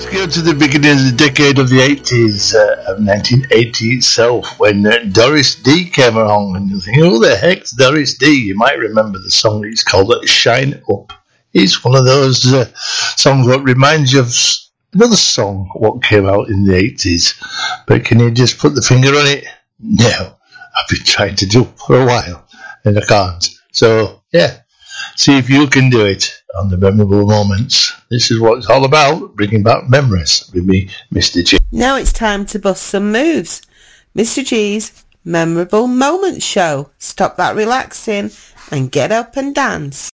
Go to the beginning of the decade of the 80s, of 1980 itself, when Doris D came along, and you think, who the heck's Doris D? You might remember the song, it's called Shine Up. It's one of those songs that reminds you of another song what came out in the 80s. But can you just put the finger on it? No. I've been trying to do it for a while, and I can't. So, yeah, see if you can do it on the memorable moments. This is what it's all about, bringing back memories with me, Mr. G. Now it's time to bust some moves. Mr. G's Memorable Moments Show. Stop that relaxing and get up and dance.